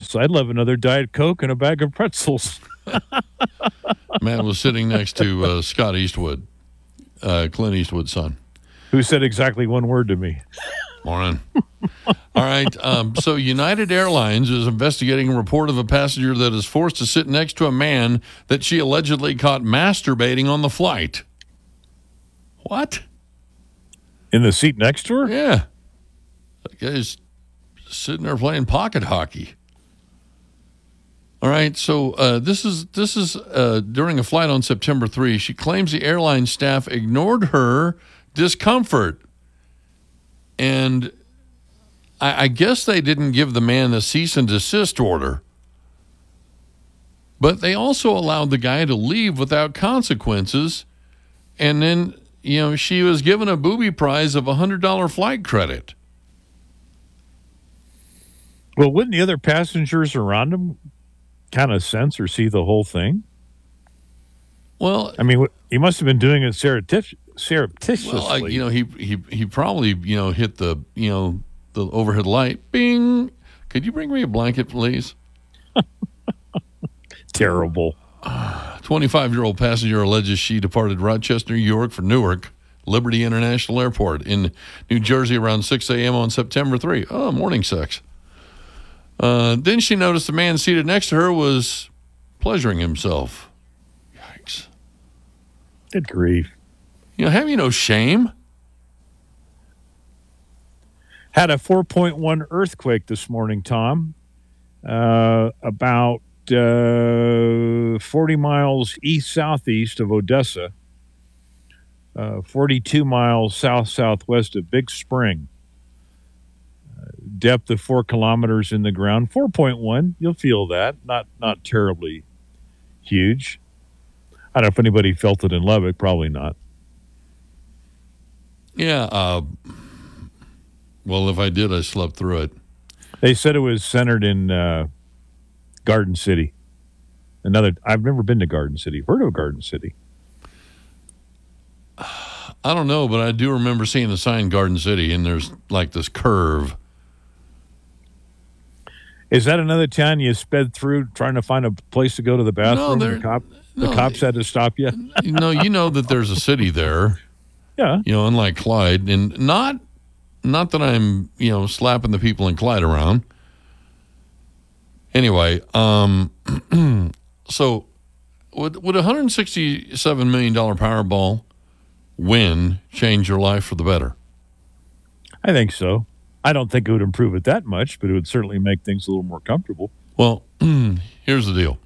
pretzels. I'd love another Diet Coke and a bag of pretzels. Man was sitting next to Scott Eastwood, Clint Eastwood's son. Who said exactly one word to me. Morning. All right. So United Airlines is investigating a report of a passenger that is forced to sit next to a man that she allegedly caught masturbating on the flight. What? In the seat next to her? Yeah. That guy's sitting there playing pocket hockey. All right. So this is during a flight on September 3. She claims the airline staff ignored her discomfort. And I guess they didn't give the man a cease and desist order. But they also allowed the guy to leave without consequences. And then, she was given a booby prize of $100 flight credit. Well, wouldn't the other passengers around him kind of sense or see the whole thing? Well, I mean, he must have been doing it surreptitiously. Well, he probably hit the the overhead light. Bing! Could you bring me a blanket, please? Terrible. 25-year-old passenger alleges she departed Rochester, New York for Newark Liberty International Airport in New Jersey around 6 a.m. on September 3. Oh, morning sex. Then she noticed the man seated next to her was pleasuring himself. Yikes. Good grief. Have you no shame? Had a 4.1 earthquake this morning, Tom. About 40 miles east-southeast of Odessa. 42 miles south-southwest of Big Spring. Depth of 4 kilometers in the ground. 4.1, you'll feel that. Not terribly huge. I don't know if anybody felt it in Lubbock. Probably not. Yeah. Well, if I did, I slept through it. They said it was centered in Garden City. I've never been to Garden City. Heard of Garden City? I don't know, but I do remember seeing the sign Garden City, and there's like this curve. Is that another town you sped through trying to find a place to go to the bathroom? The cops had to stop you? No, you know that there's a city there. Yeah. Unlike Clyde. And not that I'm, slapping the people in Clyde around. Anyway, so would a $167 million Powerball win change your life for the better? I think so. I don't think it would improve it that much, but it would certainly make things a little more comfortable. Well, here's the deal.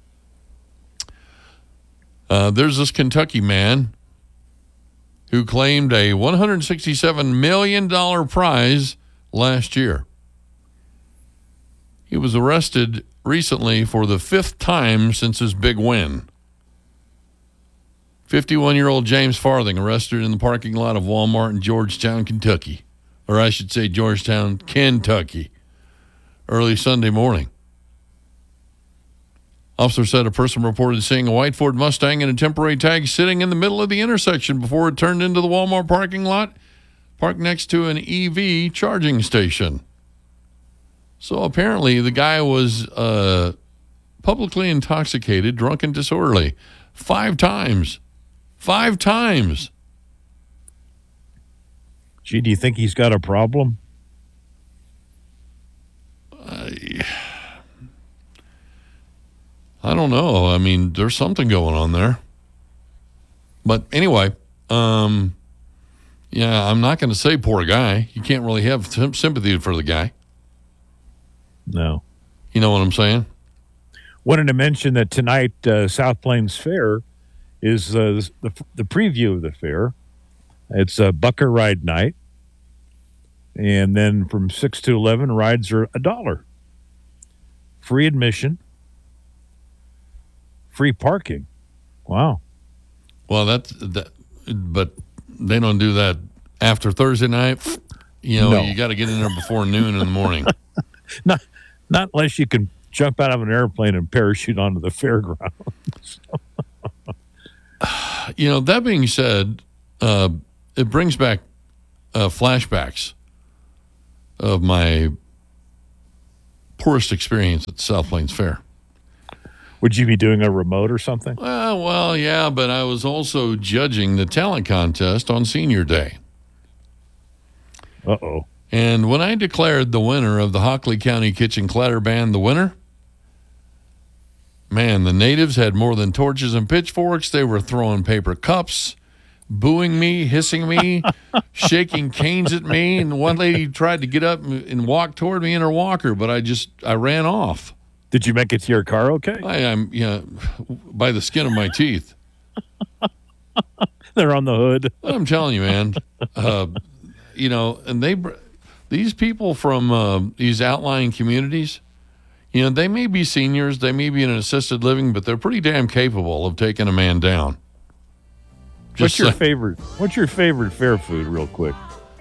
There's this Kentucky man who claimed a $167 million prize last year. He was arrested recently for the 5th time since his big win. 51-year-old James Farthing arrested in the parking lot of Walmart in Georgetown, Kentucky. Or I should say Georgetown, Kentucky, early Sunday morning. Officer said a person reported seeing a white Ford Mustang and a temporary tag sitting in the middle of the intersection before it turned into the Walmart parking lot, parked next to an EV charging station. So apparently the guy was publicly intoxicated, drunk, and disorderly 5 times. 5 times. Gee, do you think he's got a problem? I don't know. I mean, there's something going on there. But anyway, I'm not going to say poor guy. You can't really have sympathy for the guy. No. You know what I'm saying? Wanted to mention that tonight, South Plains Fair is the preview of the fair. It's a Bucker Ride night. And then from 6 to 11, rides are $1. Free admission. Free parking. Wow. Well, but they don't do that after Thursday night. No. You got to get in there before noon in the morning. Not unless you can jump out of an airplane and parachute onto the fairgrounds. That being said, it brings back flashbacks of my poorest experience at the South Plains Fair. Would you be doing a remote or something? Well, yeah, but I was also judging the talent contest on Senior Day. Uh-oh. And when I declared the winner of the Hockley County Kitchen Clatter Band the winner, man, the natives had more than torches and pitchforks. They were throwing paper cups, booing me, hissing me, shaking canes at me. And one lady tried to get up and walk toward me in her walker, but I ran off. Did you make it to your car okay? I'm by the skin of my teeth. They're on the hood. I'm telling you, man. And these people from these outlying communities, they may be seniors, they may be in an assisted living, but they're pretty damn capable of taking a man down. What's your favorite fair food, real quick?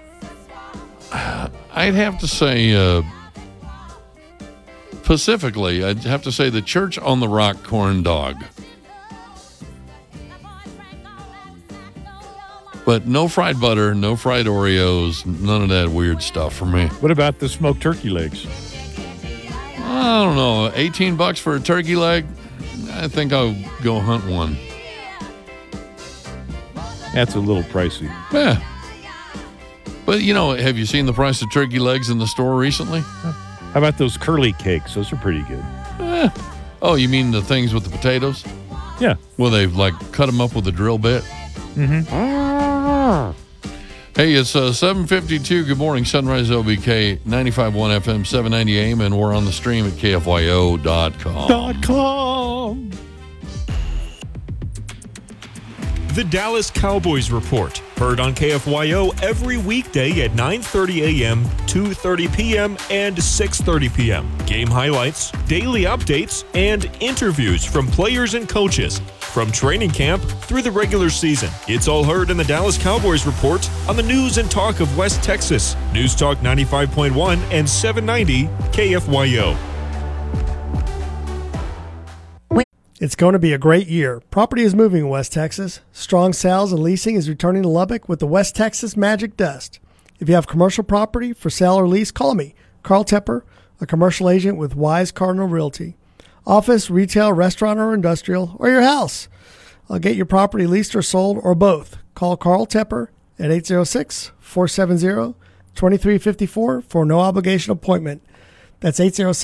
I'd have to say, specifically, I'd have to say the Church on the Rock corn dog. But no fried butter, no fried Oreos, none of that weird stuff for me. What about the smoked turkey legs? I don't know, $18 for a turkey leg? I think I'll go hunt one. That's a little pricey. Yeah. But, have you seen the price of turkey legs in the store recently? How about those curly cakes? Those are pretty good. Oh, you mean the things with the potatoes? Yeah. Well, they've, cut them up with a drill bit? Mm-hmm. Hey, it's 7:52. Good morning, Sunrise LBK, 95.1 FM, 790 AM, and we're on the stream at KFYO.com. The Dallas Cowboys Report, heard on KFYO every weekday at 9:30 a.m., 2:30 p.m., and 6:30 p.m. Game highlights, daily updates, and interviews from players and coaches from training camp through the regular season. It's all heard in the Dallas Cowboys Report on the news and talk of West Texas. News Talk 95.1 and 790 KFYO. It's going to be a great year. Property is moving in West Texas. Strong sales and leasing is returning to Lubbock with the West Texas Magic Dust. If you have commercial property for sale or lease, call me, Carl Tepper, a commercial agent with Wise Cardinal Realty. Office, retail, restaurant, or industrial, or your house. I'll get your property leased or sold, or both. Call Carl Tepper at 806-470-2354 for no obligation appointment. That's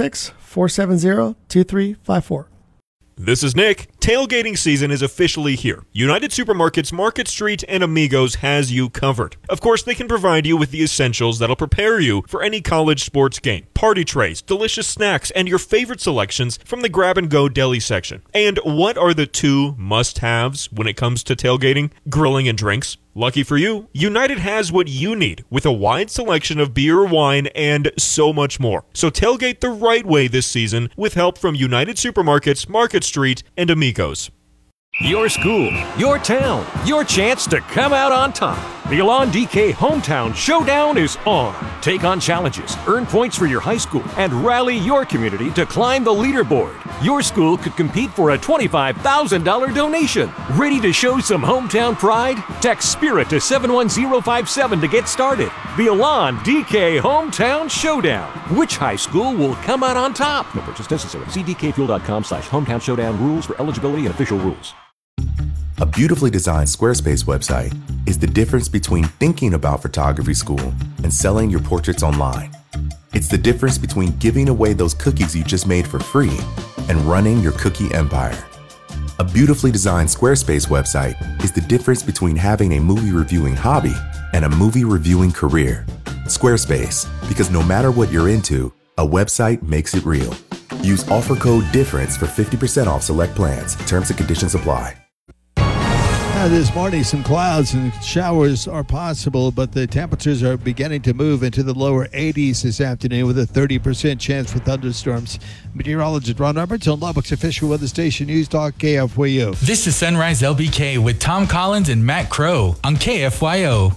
806-470-2354. This is Nick. Tailgating season is officially here. United Supermarkets, Market Street, and Amigos has you covered. Of course, they can provide you with the essentials that'll prepare you for any college sports game. Party trays, delicious snacks, and your favorite selections from the grab-and-go deli section. And what are the two must-haves when it comes to tailgating? Grilling and drinks. Lucky for you, United has what you need with a wide selection of beer, wine, and so much more. So tailgate the right way this season with help from United Supermarkets, Market Street, and Amigos. Your school, your town, your chance to come out on top. The Elan DK Hometown Showdown is on. Take on challenges, earn points for your high school, and rally your community to climb the leaderboard. Your school could compete for a $25,000 donation. Ready to show some hometown pride? Text SPIRIT to 71057 to get started. The Elan DK Hometown Showdown. Which high school will come out on top? No purchase necessary. See dkfuel.com/hometown showdown rules for eligibility and official rules. A beautifully designed Squarespace website is the difference between thinking about photography school and selling your portraits online. It's the difference between giving away those cookies you just made for free and running your cookie empire. A beautifully designed Squarespace website is the difference between having a movie reviewing hobby and a movie reviewing career. Squarespace, because no matter what you're into, a website makes it real. Use offer code DIFFERENCE for 50% off select plans. Terms and conditions apply. This morning, some clouds and showers are possible, but the temperatures are beginning to move into the lower 80s this afternoon with a 30% chance for thunderstorms. Meteorologist Ron Roberts on Lubbock's official weather station, News Talk KFYO. This is Sunrise LBK with Tom Collins and Matt Crow on KFYO.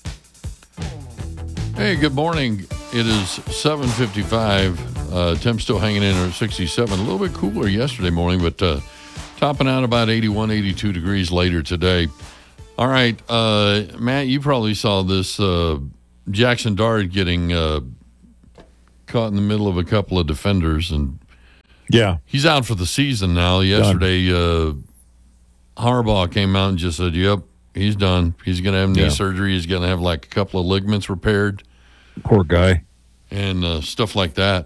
Hey, good morning. It is 7:55. Temps still hanging in at 67. A little bit cooler yesterday morning, but topping out about 81, 82 degrees later today. All right, Matt, you probably saw this Jackson Dart getting caught in the middle of a couple of defenders, and Yeah. he's out for the season now. Yesterday, Harbaugh came out and just said, yep, he's done. He's going to have knee surgery. He's going to have like a couple of ligaments repaired. Poor guy. And stuff like that.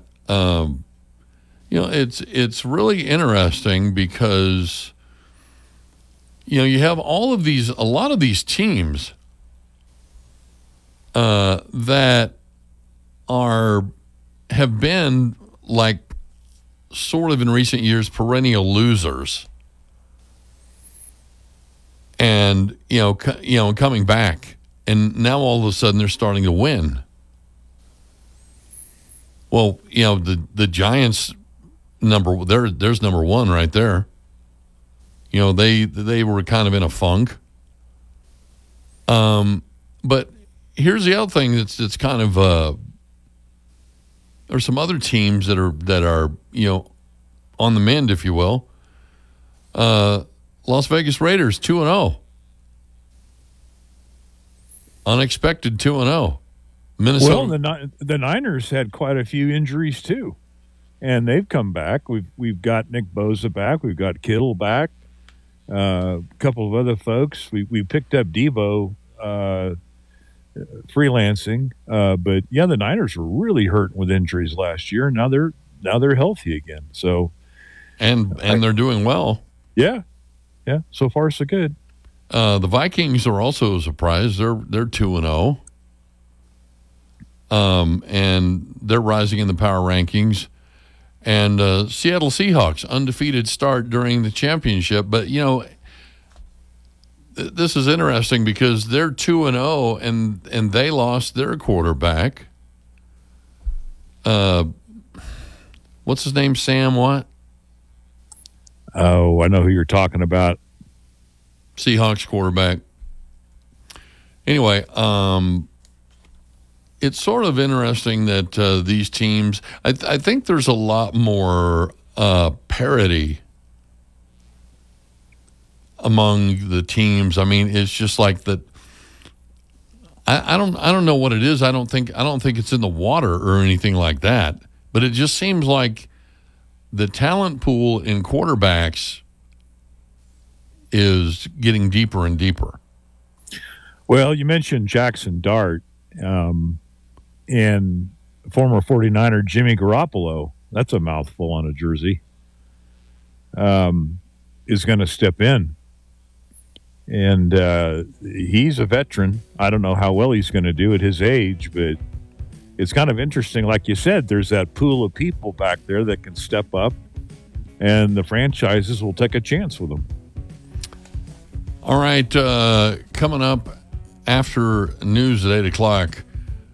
It's really interesting because, you have a lot of these teams that have been like sort of in recent years perennial losers, and coming back, and now all of a sudden they're starting to win. Well, the Giants there's number one right there. They were kind of in a funk. But here's the other thing that's kind of there's some other teams that are on the mend, if you will. Las Vegas Raiders 2-0. Unexpected 2-0. Minnesota. Well, the Niners had quite a few injuries too, and they've come back. We've got Nick Bosa back. We've got Kittle back. A couple of other folks. We picked up Devo freelancing, but the Niners were really hurting with injuries last year. Now they're healthy again. So, and they're doing well. Yeah. So far, so good. The Vikings are also a surprise. They're 2-0. And they're rising in the power rankings. And Seattle Seahawks, undefeated start during the championship. But, this is interesting because they're 2-0 and they lost their quarterback. What's his name? Sam what? Oh, I know who you're talking about. Seahawks quarterback. Anyway, it's sort of interesting that these teams, I think there's a lot more parity among the teams. I mean, it's just like that. I don't know what it is. I don't think it's in the water or anything like that. But it just seems like the talent pool in quarterbacks is getting deeper and deeper. Well, you mentioned Jackson Dart. And former 49er Jimmy Garoppolo, that's a mouthful on a jersey, is going to step in. And he's a veteran. I don't know how well he's going to do at his age, but it's kind of interesting. Like you said, there's that pool of people back there that can step up, and the franchises will take a chance with them. All right, coming up after news at 8 o'clock,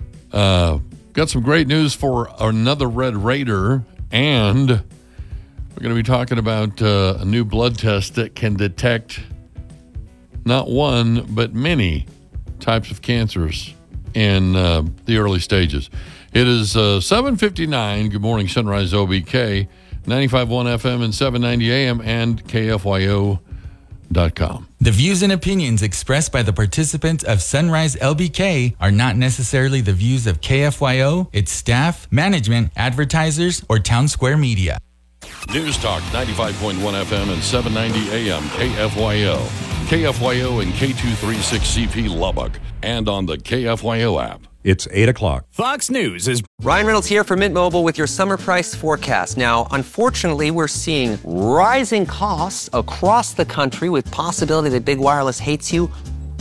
got some great news for another Red Raider, and we're going to be talking about a new blood test that can detect not one, but many types of cancers in the early stages. It is 7:59. Good morning, Sunrise OBK, 95.1 FM and 790 AM and KFYO.com. The views and opinions expressed by the participants of Sunrise LBK are not necessarily the views of KFYO, its staff, management, advertisers, or Town Square Media. News Talk 95.1 FM and 790 AM KFYO. KFYO and K236CP Lubbock, and on the KFYO app. It's 8 o'clock. Fox News is Ryan Reynolds here for Mint Mobile with your summer price forecast. Now, unfortunately, we're seeing rising costs across the country with possibility that big wireless hates you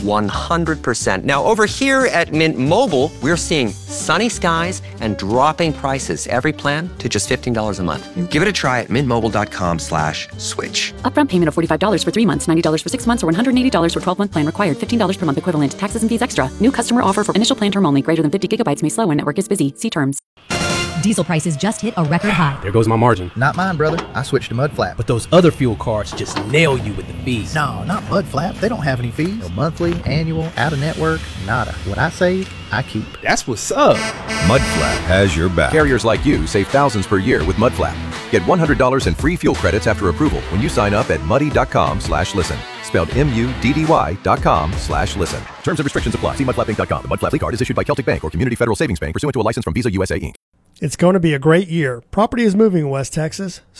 100%. Now, over here at Mint Mobile, we're seeing sunny skies and dropping prices. Every plan to just $15 a month. Give it a try at mintmobile.com/switch. Upfront payment of $45 for 3 months, $90 for 6 months, or $180 for 12-month plan required. $15 per month equivalent. Taxes and fees extra. New customer offer for initial plan term only. Greater than 50 gigabytes may slow when network is busy. See terms. Diesel prices just hit a record high. There goes my margin. Not mine, brother. I switched to Mudflap. But those other fuel cards just nail you with the fees. No, not Mudflap. They don't have any fees. No monthly, annual, out-of-network, nada. What I save, I keep. That's what's up. Mudflap has your back. Carriers like you save thousands per year with Mudflap. Get $100 in free fuel credits after approval when you sign up at muddy.com/listen. Spelled MUDDY.com/listen. Terms and restrictions apply. See mudflappinc.com. The Mudflap card is issued by Celtic Bank or Community Federal Savings Bank pursuant to a license from Visa USA Inc. It's going to be a great year. Property is moving in West Texas.